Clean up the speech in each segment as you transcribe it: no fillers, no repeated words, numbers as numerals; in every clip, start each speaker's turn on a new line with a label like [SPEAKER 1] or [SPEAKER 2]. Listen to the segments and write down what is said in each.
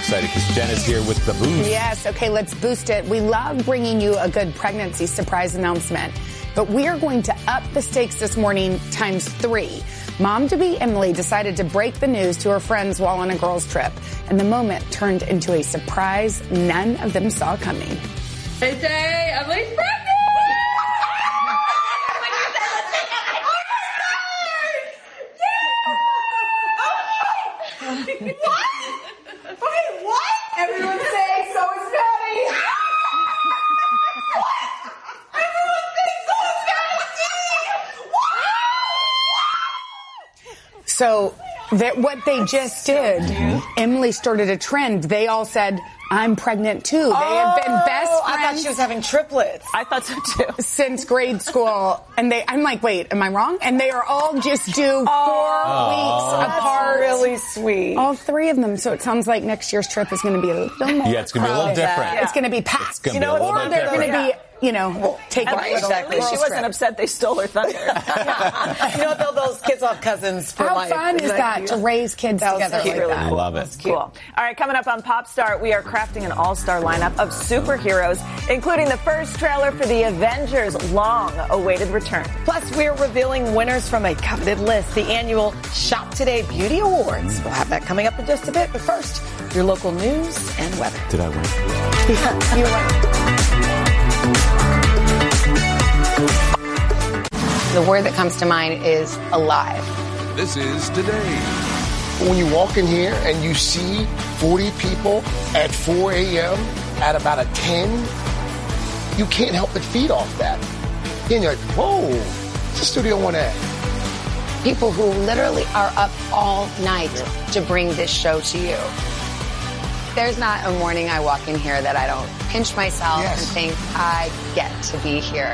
[SPEAKER 1] excited because Jen is here with the boost.
[SPEAKER 2] Yes, okay, let's boost it. We love bringing you a good pregnancy surprise announcement, but we are going to up the stakes this morning times 3. Mom-to-be Emily decided to break the news to her friends while on a girls' trip, and the moment turned into a surprise none of them saw coming.
[SPEAKER 3] They say Emily's pregnant! What? Wait, what? Everyone's saying so is Maddie. Everyone thinks so is Maddie.
[SPEAKER 2] So what they just did, Emily started a trend. They all said, I'm pregnant too. They have been best friends.
[SPEAKER 4] I thought she was having triplets.
[SPEAKER 5] I thought so too.
[SPEAKER 2] Since grade school. And I'm like, wait, am I wrong? And they are all just due 4 weeks apart.
[SPEAKER 4] Really sweet.
[SPEAKER 2] All 3 of them. So it sounds like next year's trip is going to be a little more.
[SPEAKER 1] Yeah, it's going to be a little different.
[SPEAKER 2] It's going to be packed.
[SPEAKER 1] It's going to be a little
[SPEAKER 2] or
[SPEAKER 1] bit
[SPEAKER 2] they're going
[SPEAKER 1] different.
[SPEAKER 2] to be, taking a little
[SPEAKER 5] Exactly. She wasn't upset they stole her thunder.
[SPEAKER 4] You know what, those kids will have cousins for
[SPEAKER 2] How
[SPEAKER 4] life.
[SPEAKER 2] fun is that to raise kids together like that?
[SPEAKER 1] I love it.
[SPEAKER 5] Cool. All right, coming up on Pop Star, we are crafting an all-star lineup of superheroes, including the first trailer for the Avengers' long-awaited return.
[SPEAKER 4] Plus, we're revealing winners from a coveted list, the annual Shop Today Beauty Awards. We'll have that coming up in just a bit. But first, your local news and weather.
[SPEAKER 1] Did I win?
[SPEAKER 4] Yeah, you won.
[SPEAKER 6] The word that comes to mind is alive.
[SPEAKER 7] This is Today.
[SPEAKER 8] When you walk in here and you see 40 people at 4 a.m. at about a 10, you can't help but feed off that. Then you're like, whoa, it's a Studio One ad.
[SPEAKER 6] People who literally are up all night to bring this show to you. There's not a morning I walk in here that I don't pinch myself and think, I get to be here.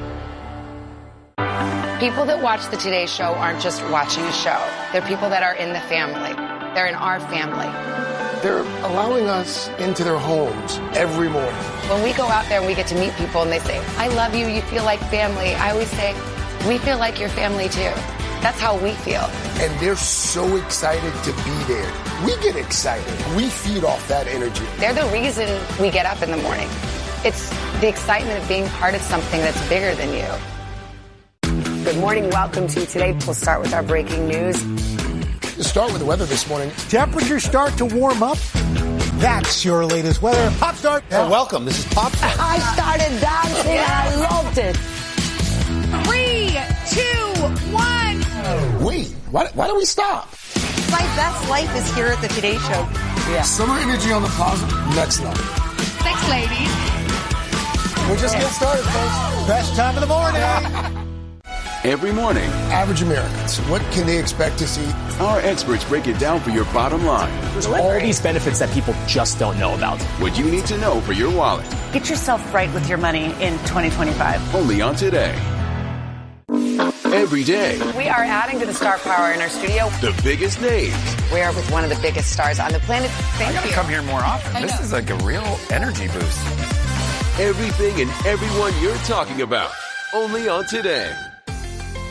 [SPEAKER 6] People that watch the Today Show aren't just watching a show. They're people that are in the family. They're in our family.
[SPEAKER 8] They're allowing us into their homes every morning.
[SPEAKER 6] When we go out there and we get to meet people and they say, I love you, you feel like family, I always say, we feel like your family too. That's how we feel.
[SPEAKER 8] And they're so excited to be there. We get excited. We feed off that energy.
[SPEAKER 6] They're the reason we get up in the morning. It's the excitement of being part of something that's bigger than you. Good morning. Welcome to Today. We'll start with our breaking news.
[SPEAKER 8] Let's start with the weather this morning.
[SPEAKER 9] Temperatures start to warm up. That's your latest weather. Pop Start.
[SPEAKER 10] Oh, welcome. This is Pop Start.
[SPEAKER 4] I started dancing and I loved it.
[SPEAKER 2] 3, 2, 1.
[SPEAKER 8] Wait, why do we stop?
[SPEAKER 4] My best life is here at the Today Show.
[SPEAKER 8] Yeah. Summer energy on the plaza, next level.
[SPEAKER 2] Thanks, ladies.
[SPEAKER 8] We'll just get started, folks.
[SPEAKER 9] Best time of the morning.
[SPEAKER 7] Every morning,
[SPEAKER 8] Average Americans, what can they expect to see?
[SPEAKER 7] our experts break it down for your bottom line.
[SPEAKER 11] There's all these benefits that people just don't know about.
[SPEAKER 7] What you need to know for your wallet.
[SPEAKER 5] Get yourself right with your money in 2025.
[SPEAKER 7] Only on Today. Every day,
[SPEAKER 6] We are adding to the star power in our studio.
[SPEAKER 7] the biggest names.
[SPEAKER 6] We are with one of the biggest stars on the planet. Thank you.
[SPEAKER 10] Come here more often. This is like a real energy boost.
[SPEAKER 7] Everything and everyone you're talking about. Only on Today.